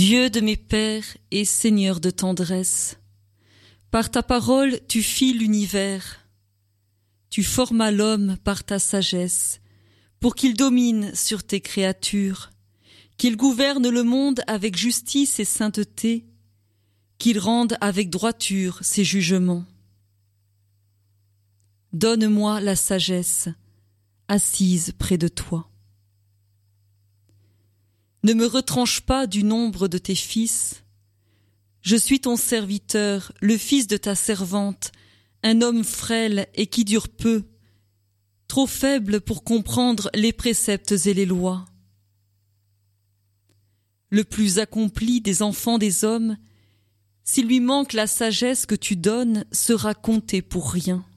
Dieu de mes pères et Seigneur de tendresse, par ta parole tu fis l'univers. Tu formas l'homme par ta sagesse, pour qu'il domine sur tes créatures, qu'il gouverne le monde avec justice et sainteté, qu'il rende avec droiture ses jugements. Donne-moi la sagesse, assise près de toi. Ne me retranche pas du nombre de tes fils. Je suis ton serviteur, le fils de ta servante, un homme frêle et qui dure peu, trop faible pour comprendre les préceptes et les lois. Le plus accompli des enfants des hommes, s'il lui manque la sagesse que tu donnes, sera compté pour rien.